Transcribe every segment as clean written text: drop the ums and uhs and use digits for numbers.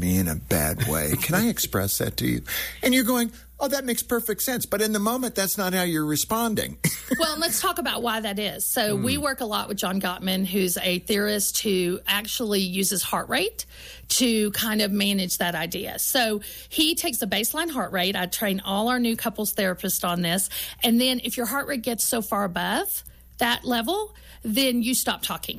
me in a bad way. Can I express that to you? And you're going, oh, that makes perfect sense. But in the moment, that's not how you're responding. Well, and let's talk about why that is. So we work a lot with John Gottman, who's a theorist who actually uses heart rate to kind of manage that idea. So he takes a baseline heart rate. I train all our new couples therapists on this. And then if your heart rate gets so far above that level, then you stop talking.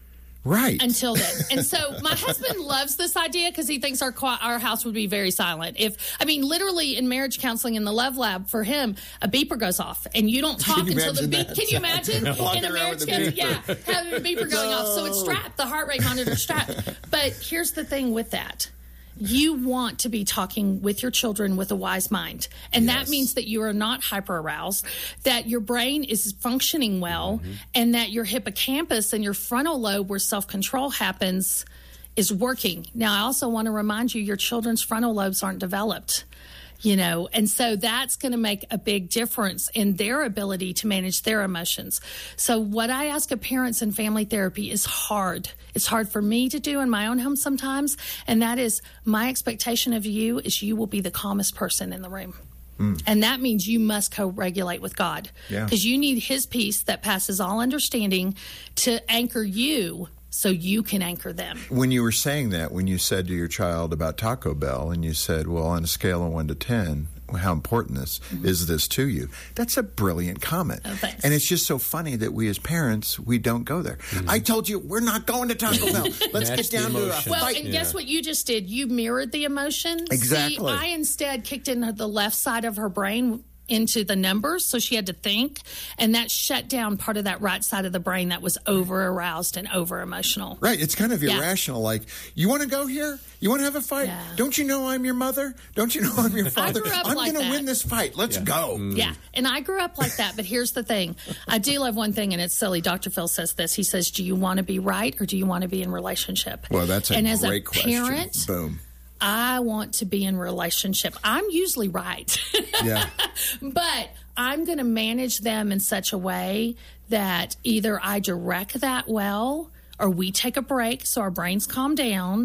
Right. Until then. And so my husband loves this idea because he thinks our house would be very silent. Literally in marriage counseling in the Love Lab for him, a beeper goes off and you don't talk until the beep. Can you imagine? In a marriage counseling, having a beeper going off. So it's strapped, the heart rate monitor strapped. But here's the thing with that. You want to be talking with your children with a wise mind. And that means that you are not hyper-aroused, that your brain is functioning well, and that your hippocampus and your frontal lobe where self-control happens is working. Now, I also want to remind you, your children's frontal lobes aren't developed. And so that's going to make a big difference in their ability to manage their emotions. So what I ask of parents in family therapy is hard. It's hard for me to do in my own home sometimes. And that is my expectation of you is you will be the calmest person in the room. And that means you must co-regulate with God because you need his peace that passes all understanding to anchor you so you can anchor them. When you were saying that, when you said to your child about Taco Bell, and you said, well, on a scale of 1 to 10, how important is this to you? That's a brilliant comment. Oh, thanks. And it's just so funny that we as parents, we don't go there. I told you, we're not going to Taco Bell. Let's get down to a fight. Well, and guess what you just did? You mirrored the emotion. Exactly. See, I instead kicked in the left side of her brain into the numbers, so she had to think, and that shut down part of that right side of the brain that was over aroused and over emotional. Right, it's kind of irrational. Like, you want to go here? You want to have a fight? Yeah. Don't you know I'm your mother? Don't you know I'm your father? I'm like going to win this fight. Let's go. Yeah, and I grew up like that, but here's the thing. I do love one thing, and it's silly. Dr. Phil says this. He says, do you want to be right or do you want to be in relationship? Well, that's a great question. Parent, boom. I want to be in relationship. I'm usually right. Yeah. But I'm going to manage them in such a way that either I direct that well or we take a break so our brains calm down,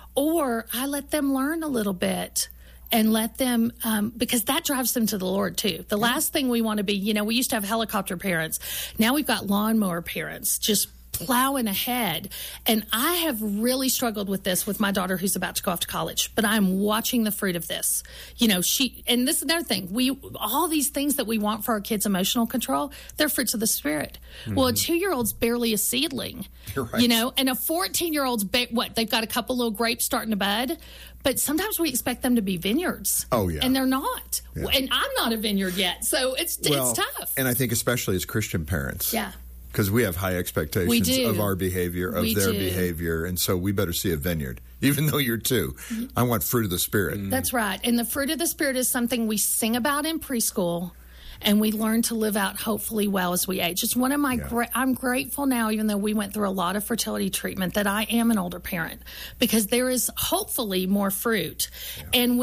or I let them learn a little bit and let them, because that drives them to the Lord too. The last thing we want to be, we used to have helicopter parents. Now we've got lawnmower parents, just plowing ahead. And I have really struggled with this with my daughter who's about to go off to college, but I'm watching the fruit of this. And this is another thing. All these things that we want for our kids' emotional control, they're fruits of the Spirit. Well, a 2-year-old's barely a seedling, You're right. And a 14-year-old's, they've got a couple little grapes starting to bud, but sometimes we expect them to be vineyards. Oh, yeah. And they're not. Yeah. And I'm not a vineyard yet. So it's tough. And I think especially as Christian parents. Yeah. Because we have high expectations of our behavior, of their behavior, and so we better see a vineyard, even though you're 2. I want fruit of the Spirit. That's right. And the fruit of the Spirit is something we sing about in preschool, and we learn to live out hopefully well as we age. It's one of my I'm grateful now, even though we went through a lot of fertility treatment, that I am an older parent, because there is hopefully more fruit. Yeah. And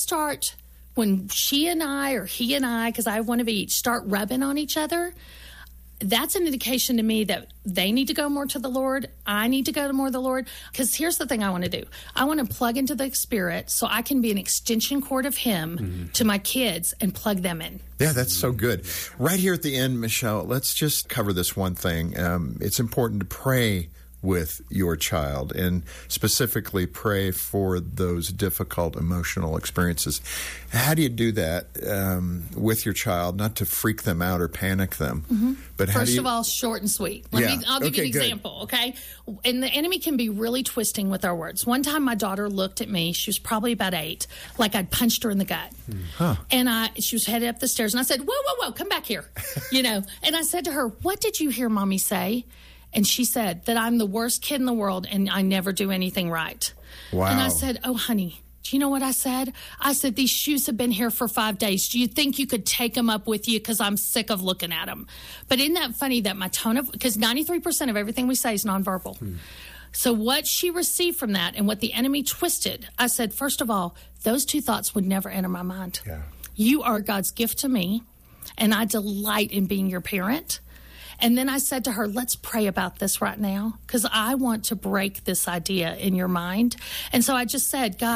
when she and I, or he and I, because I have one of each, start rubbing on each other, that's an indication to me that they need to go more to the Lord. I need to go to more to the Lord. Because here's the thing I want to do. I want to plug into the Spirit so I can be an extension cord of Him to my kids and plug them in. Yeah, that's so good. Right here at the end, Michelle, let's just cover this one thing. It's important to pray with your child and specifically pray for those difficult emotional experiences. How do you do that with your child, not to freak them out or panic them? But First of all, short and sweet. I'll give you an example, okay? And the enemy can be really twisting with our words. One time my daughter looked at me, she was probably about 8, like I'd punched her in the gut. And she was headed up the stairs, and I said, whoa, come back here. And I said to her, what did you hear Mommy say? And she said that I'm the worst kid in the world and I never do anything right. Wow. And I said, oh, honey, do you know what I said? I said, these shoes have been here for 5 days. Do you think you could take them up with you? Because I'm sick of looking at them. But isn't that funny that my tone of, because 93% of everything we say is nonverbal. So what she received from that and what the enemy twisted, I said, first of all, those 2 thoughts would never enter my mind. Yeah. You are God's gift to me, and I delight in being your parent. And then I said to her, let's pray about this right now, because I want to break this idea in your mind. And so I just said, God,